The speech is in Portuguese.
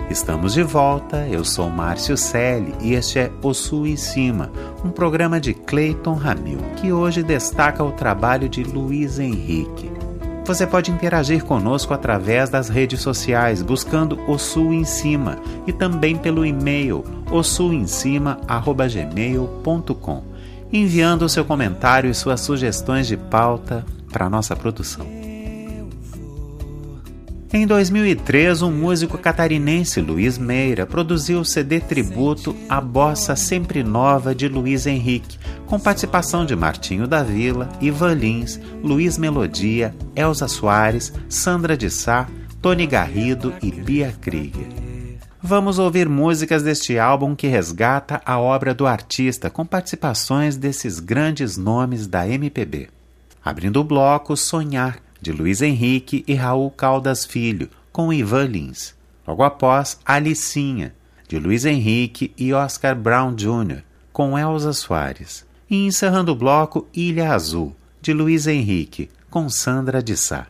Estamos de volta, eu sou Márcio Selle e este é O Sul em Cima, um programa de Cleiton Ramil, que hoje destaca o trabalho de Luiz Henrique. Você pode interagir conosco através das redes sociais, buscando O Sul em Cima, e também pelo e-mail osulemcima@gmail.com, enviando o seu comentário e suas sugestões de pauta para a nossa produção. Em 2003, o músico catarinense Luiz Meira produziu o CD tributo A Bossa Sempre Nova de Luiz Henrique, com participação de Martinho da Vila, Ivan Lins, Luiz Melodia, Elza Soares, Sandra de Sá, Tony Garrido e Bia Krieger. Vamos ouvir músicas deste álbum que resgata a obra do artista, com participações desses grandes nomes da MPB. Abrindo o bloco, Sonhar, de Luiz Henrique e Raul Caldas Filho, com Ivan Lins. Logo após, Alicinha, de Luiz Henrique e Oscar Brown Jr., com Elza Soares. E encerrando o bloco, Ilha Azul, de Luiz Henrique, com Sandra de Sá.